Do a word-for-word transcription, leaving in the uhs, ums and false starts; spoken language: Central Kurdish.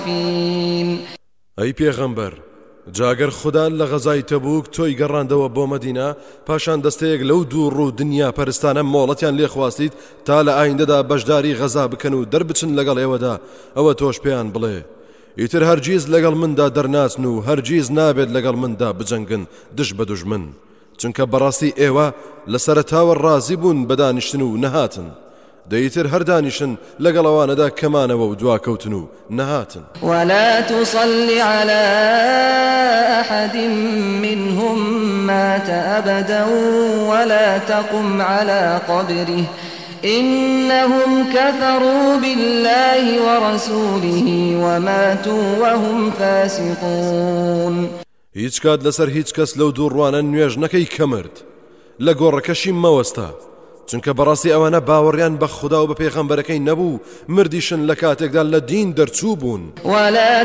الخائفين. أي پیغمبر جاگر خدا لە غەزای تەبوک تۆی گەڕاندەوە بۆ مەدینە پاشان دەستەیەک لەو دوو ڕوو دنیا پەرستانە مۆڵەتیان لێ خواستیت تا لە ئایندەدا بەشداری غەزا بکەن و دەربچن لەگەڵ ئێوەدا ئەوە تۆش پێیان بڵێ ئیتر هەرگیز لەگەڵ مندا دەرناچن و هەرگیز نابێت لەگەڵ مندا بجەنگن دژ بە دوژمن چونکە بەڕاستی ئێوە لە سەرەتاوە ڕازی بوون بەدانیشتن و نەهاتن دەیتر هەردانیشن لەگەڵەوانەدا کەمانەوە و دواکەوتن و نەهاتن. ولا تصل على أحد منهم مات أبدا ولا تقم على قبره إنهم كفروا بالله ورسوله وماتوا وهم فاسقون. هیچ کات لەسەر هیچ کەس لەو دوو ڕوانە نوێژ نەکەی کەمرد لە گۆڕەکەشی مەوەستا چونکە بەڕاستی ئەوانە باوەڕیان بە خوددا و بە پێغەمبەرەکەی نەبوو مردیشن لە کاتێکدا لە دین دەرچوو بوون. ولا